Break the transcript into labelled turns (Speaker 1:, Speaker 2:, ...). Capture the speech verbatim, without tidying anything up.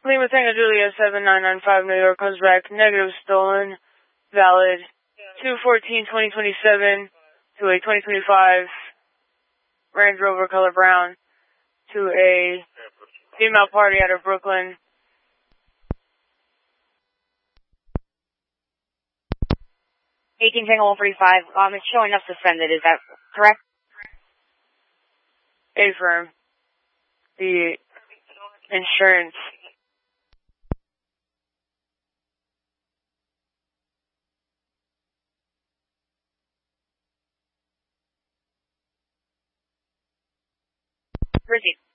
Speaker 1: Lima Tango Juliet seven nine nine five New York comes back. Negative stolen. Valid. two fourteen twenty twenty-seven to a twenty twenty-five Range Rover color brown to a female party out of Brooklyn.
Speaker 2: eighteen Tango one forty-five. Um, it's showing up suspended. Is that correct?
Speaker 1: Affirm. The insurance.
Speaker 2: Proceed.